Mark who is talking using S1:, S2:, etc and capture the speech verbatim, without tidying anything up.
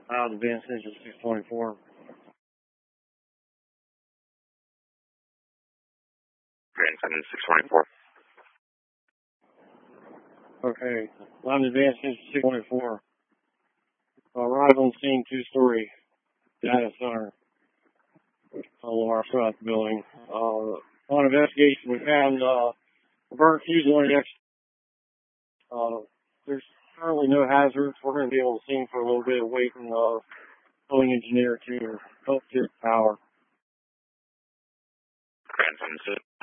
S1: Out of Advanced Engine six twenty-four.
S2: Advanced Engine six twenty-four.
S1: Okay. I'm Advanced Engine six twenty-four. Arrived on scene, two-story data center on our front building. Uh, on investigation, we found uh, a burnt fuse on the X. Uh, there's currently no hazards. We're going to be able to scene for a little bit, waiting uh, building engineer to help get power.
S2: Advanced Engine